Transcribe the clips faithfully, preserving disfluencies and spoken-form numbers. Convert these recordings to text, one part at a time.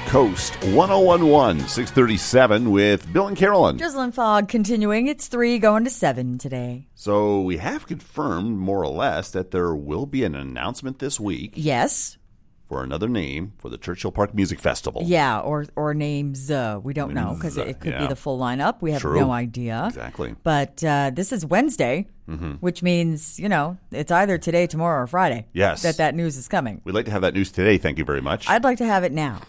Coast one oh one one, six thirty-seven with Bill and Carolyn. Drizzle and fog continuing. It's three going to seven today. So we have confirmed, more or less, that there will be an announcement this week. Yes. For another name for the Churchill Park Music Festival. Yeah, or or names. Uh, we don't know because it, it could yeah. be the full lineup. We have True. no idea. Exactly. But uh, this is Wednesday, mm-hmm. which means, you know, it's either today, tomorrow, or Friday. Yes. That that news is coming. We'd like to have that news today. Thank you very much. I'd like to have it now.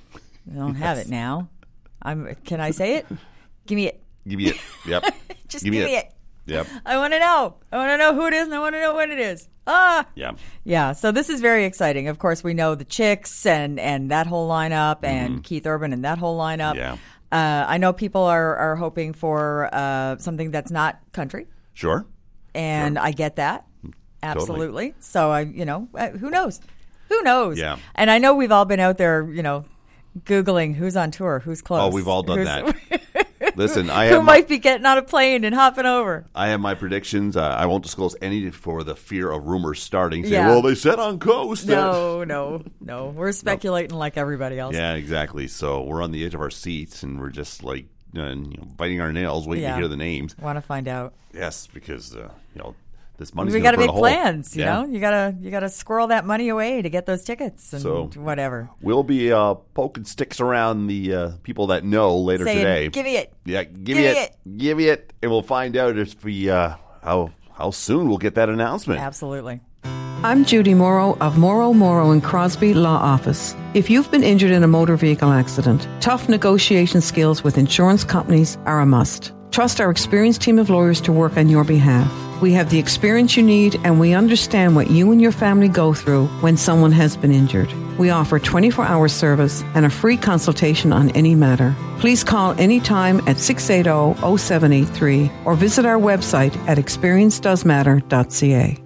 I don't yes. have it now. I'm. Can I say it? Give me it. Give me it. Yep. Just give, give me me it. it. Yep. I want to know. I want to know who it is, and I want to know when it is. Ah. Yeah. Yeah. So this is very exciting. Of course, we know the Chicks and, and that whole lineup, mm-hmm. and Keith Urban and that whole lineup. Yeah. Uh, I know people are, are hoping for uh, something that's not country. Sure. And sure. I get that. Absolutely. Totally. So, I, you know, uh, who knows? Who knows? Yeah. And I know we've all been out there, you know, Googling who's on tour, who's close. Oh, we've all done who's, that. Listen, I who have might my, be getting on a plane and hopping over. I have my predictions. Uh, I won't disclose any for the fear of rumors starting. Say, yeah. well, they said on Coast. No, no, no. We're speculating no. like everybody else. Yeah, exactly. So we're on the edge of our seats, and we're just like uh, you know, biting our nails, waiting yeah. to hear the names. Want to find out? Yes, because uh, you know. This money's we got to make hole. plans, you yeah. know. You gotta you gotta squirrel that money away to get those tickets and so, whatever. We'll be uh, poking sticks around the uh, people that know later Saying, today. Give me it. Yeah, give, give me it. it. Give me it, and we'll find out if we uh, how how soon we'll get that announcement. Absolutely. I'm Judy Morrow of Morrow, Morrow and Crosby Law Office. If you've been injured in a motor vehicle accident, tough negotiation skills with insurance companies are a must. Trust our experienced team of lawyers to work on your behalf. We have the experience you need, and we understand what you and your family go through when someone has been injured. We offer twenty-four hour service and a free consultation on any matter. Please call anytime at six eight zero, zero seven eight three or visit our website at experience does matter dot c a.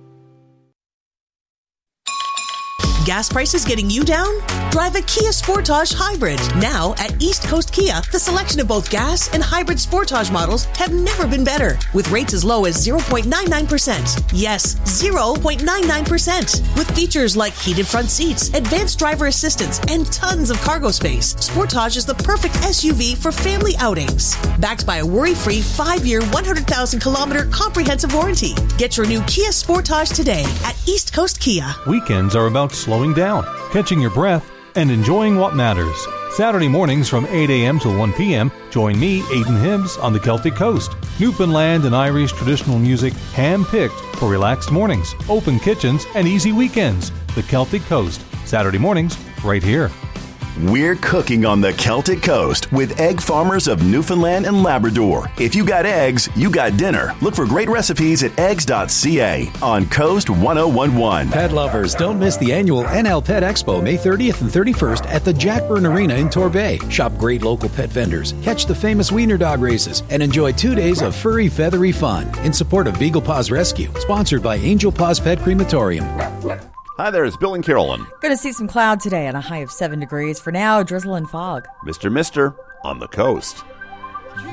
Gas prices getting you down? Drive a Kia Sportage Hybrid. Now at East Coast Kia, the selection of both gas and hybrid Sportage models have never been better. With rates as low as zero point nine nine percent. Yes, zero point nine nine percent. With features like heated front seats, advanced driver assistance, and tons of cargo space, Sportage is the perfect S U V for family outings. Backed by a worry-free five-year, one hundred thousand kilometer comprehensive warranty. Get your new Kia Sportage today at East Coast Kia. Weekends are about slowing down, catching your breath, and enjoying what matters. Saturday mornings from eight a.m. to one p.m., join me, Aidan Hibbs, on the Celtic Coast. Newfoundland and Irish traditional music hand-picked for relaxed mornings, open kitchens, and easy weekends. The Celtic Coast, Saturday mornings, right here. We're cooking on the Celtic Coast with Egg Farmers of Newfoundland and Labrador. If you got eggs, you got dinner. Look for great recipes at eggs dot c a on Coast one oh one one. Pet lovers, don't miss the annual N L Pet Expo May thirtieth and thirty-first at the Jack Byrne Arena in Torbay. Shop great local pet vendors, catch the famous Wiener Dog races, and enjoy two days of furry, feathery fun in support of Beagle Paws Rescue, sponsored by Angel Paws Pet Crematorium. Hi there, it's Bill and Carolyn. Going to see some cloud today and a high of seven degrees. For now, drizzle and fog. Mister Mister on the Coast.